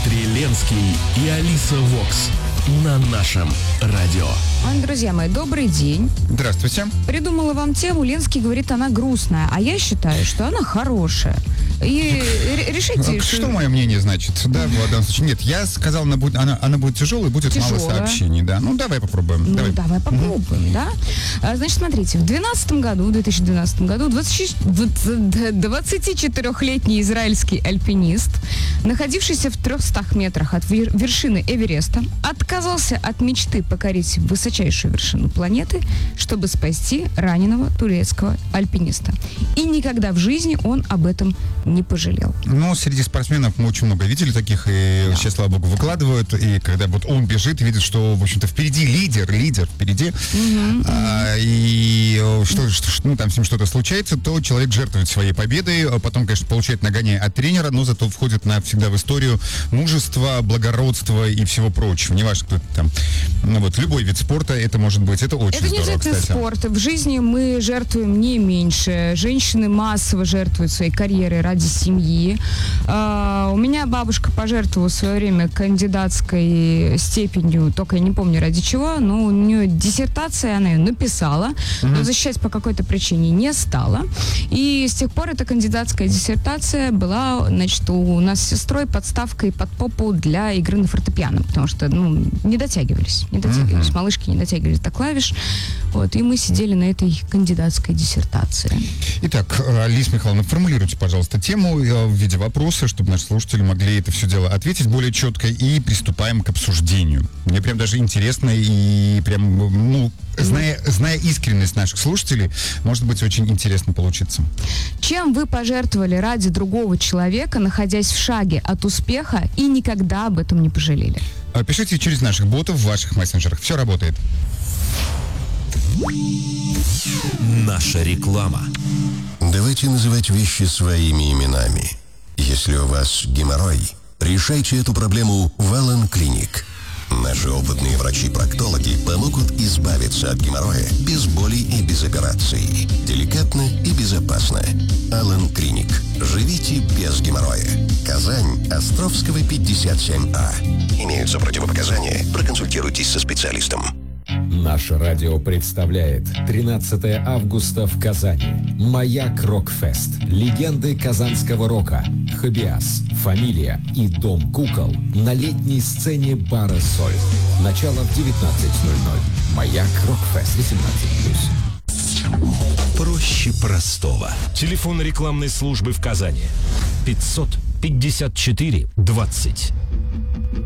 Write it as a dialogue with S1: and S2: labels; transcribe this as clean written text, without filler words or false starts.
S1: Дмитрий Ленский и Алиса Вокс на нашем радио.
S2: Друзья мои, добрый день.
S3: Здравствуйте.
S2: Придумала вам тему. Ленский говорит, она грустная, а я считаю, что она хорошая. И решите...
S3: Что мое мнение значит? Да, в данном случае. Нет, я сказал, она будет тяжелой, будет мало сообщений. Да. Ну, давай попробуем.
S2: Давай попробуем, да? Значит, смотрите, в 2012 году 24-летний израильский альпинист, находившийся в 300 метрах от вершины Эвереста, отказался от мечты покорить высочайшую вершину планеты, чтобы спасти раненого турецкого альпиниста. И никогда в жизни он об этом не пожалел.
S3: Ну, среди спортсменов мы очень много видели таких, и сейчас, слава богу, выкладывают, и когда вот он бежит, видит, что, в общем-то, впереди лидер впереди, и ну, там с ним что-то случается, то человек жертвует своей победой, а потом, конечно, получает нагоняй от тренера, но зато входит навсегда в историю мужества, благородства и всего прочего. Не важно, кто это там. Ну, вот, любой вид спорта это может быть, это очень здорово,
S2: это не
S3: кстати.
S2: спорт. В жизни мы жертвуем не меньше. Женщины массово жертвуют своей карьерой ради семьи. У меня бабушка пожертвовала в свое время кандидатской степенью, только я не помню ради чего, но у нее диссертация, она ее написала, но защищать по какой-то причине не стала. И с тех пор эта кандидатская диссертация была, значит, у нас с сестрой подставкой под попу для игры на фортепиано, потому что, не дотягивались. Малышки не дотягивались до клавиш. Вот, и мы сидели на этой кандидатской диссертации.
S3: Итак, Алиса Михайловна, формулируйте, пожалуйста, тему в виде вопроса, чтобы наши слушатели могли это все дело ответить более четко, и приступаем к обсуждению. Мне прям даже интересно, и прям, зная искренность наших слушателей, может быть, очень интересно получится.
S2: Чем вы пожертвовали ради другого человека, находясь в шаге от успеха, и никогда об этом не пожалели?
S3: Пишите через наших ботов в ваших мессенджерах. Все работает.
S1: Наша реклама.
S4: Давайте называть вещи своими именами. Если у вас геморрой, решайте эту проблему в Аллен Клиник. Наши опытные врачи-проктологи помогут избавиться от геморроя без боли и без операций. Деликатно и безопасно. Аллен Клиник. Живите без геморроя. Казань, Островского, 57А. Имеются противопоказания. Проконсультируйтесь со специалистом.
S5: Наше радио представляет 13 августа в Казани. Маяк Рок-фест. Легенды казанского рока. Хабиас, Фамилия и Дом кукол на летней сцене бара «Соль». Начало в 19:00. Маяк Рок-фест. 18+.
S1: Проще простого. Телефон рекламной службы в Казани. 554 20